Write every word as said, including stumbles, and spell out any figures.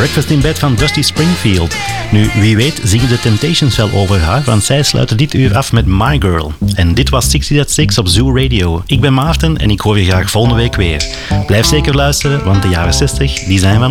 Breakfast in Bed van Dusty Springfield. Nu, wie weet zingen de Temptations wel over haar, want zij sluiten dit uur af met My Girl. En dit was zestig at zes op Zoo Radio. Ik ben Maarten en ik hoor je graag volgende week weer. Blijf zeker luisteren, want de jaren zestig, die zijn van